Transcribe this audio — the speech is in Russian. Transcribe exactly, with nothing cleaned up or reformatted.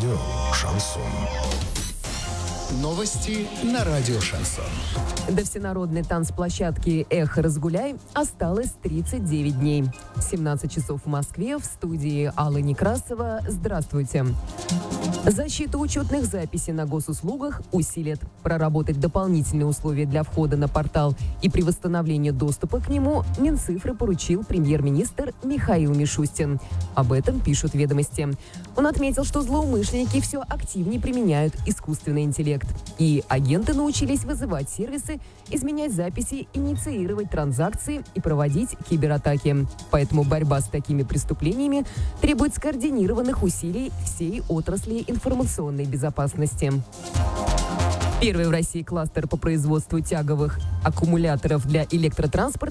Радио «Шансон». Новости на радио «Шансон». До всенародной танцплощадки «Эхо Разгуляй» осталось тридцать девять дней. семнадцать часов в Москве, в студии Алла Некрасова. Здравствуйте. Защиту учетных записей на госуслугах усилят. Проработать дополнительные условия для входа на портал и при восстановлении доступа к нему Минцифры поручил премьер-министр Михаил Мишустин. Об этом пишут «Ведомости». Он отметил, что злоумышленники все активнее применяют искусственный интеллект. И агенты научились вызывать сервисы, изменять записи, инициировать транзакции и проводить кибератаки. Поэтому борьба с такими преступлениями требует скоординированных усилий всей отрасли информационной безопасности. Первый в России кластер по производству тяговых аккумуляторов для электротранспорта